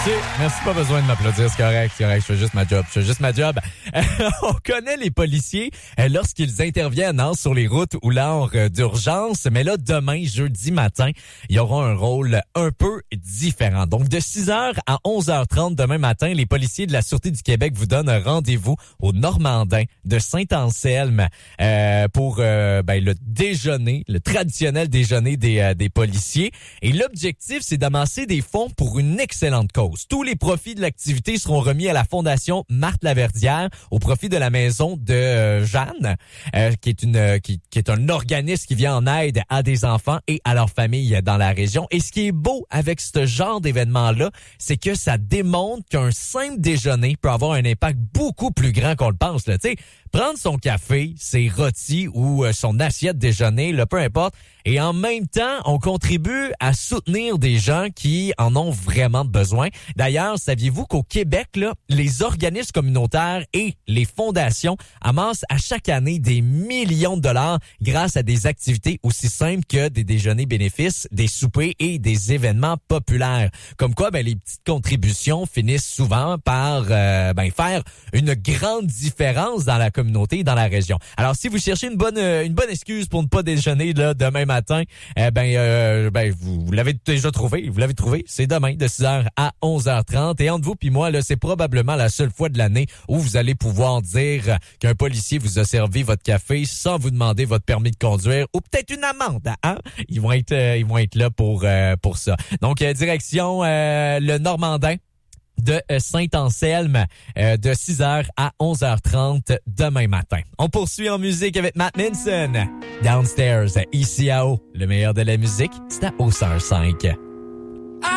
Merci, pas besoin de m'applaudir, c'est correct, je fais juste ma job. On connaît les policiers lorsqu'ils interviennent sur les routes ou lors d'urgence, mais là, demain, jeudi matin, il y aura un rôle un peu différent. Donc, de 6h à 11h30 demain matin, les policiers de la Sûreté du Québec vous donnent un rendez-vous au Normandin de Saint-Anselme pour le déjeuner, le traditionnel déjeuner des policiers. Et l'objectif, c'est d'amasser des fonds pour une excellente cause. Tous les profits de l'activité seront remis à la Fondation Marthe Laverdière au profit de la maison de Jeanne, qui est un organisme qui vient en aide à des enfants et à leurs familles dans la région. Et ce qui est beau avec ce genre d'événement-là, c'est que ça démontre qu'un simple déjeuner peut avoir un impact beaucoup plus grand qu'on le pense. Tu sais, prendre son café, ses rôtis ou son assiette déjeuner, là, peu importe, et en même temps, on contribue à soutenir des gens qui en ont vraiment besoin. D'ailleurs, saviez-vous qu'au Québec, là, les organismes communautaires et les fondations amassent à chaque année des millions de dollars grâce à des activités aussi simples que des déjeuners bénéfices, des soupers et des événements populaires. Comme quoi, les petites contributions finissent souvent par faire une grande différence dans la communauté et dans la région. Alors, si vous cherchez une bonne excuse pour ne pas déjeuner là demain matin, vous l'avez déjà trouvé. Vous l'avez trouvé. C'est demain de 6h à 11h30. Et entre vous puis moi, là, c'est probablement la seule fois de l'année où vous allez pouvoir dire qu'un policier vous a servi votre café sans vous demander votre permis de conduire ou peut-être une amende. Hein? Ils vont être là pour ça. Donc, direction le Normandin de Saint-Anselme de 6h à 11h30 demain matin. On poursuit en musique avec Matt Minson. Downstairs, ici à haut. Le meilleur de la musique, c'est à Haut 105.